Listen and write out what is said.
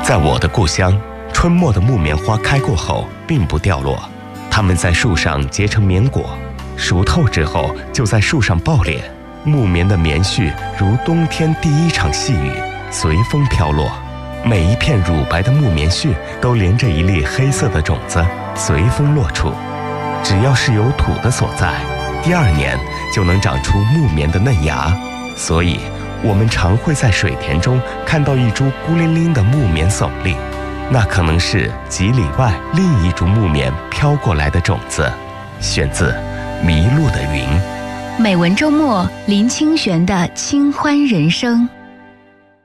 在我的故乡，春末的木棉花开过后并不掉落，它们在树上结成棉果，熟透之后就在树上爆裂。木棉的棉絮如冬天第一场细雨，随风飘落。每一片乳白的木棉絮都连着一粒黑色的种子，随风落出。只要是有土的所在，第2年就能长出木棉的嫩芽。所以我们常会在水田中看到一株孤零零的木棉耸立，那可能是几里外另一株木棉飘过来的种子。选自《迷路的云》。 美文周末，林清玄的清欢人生。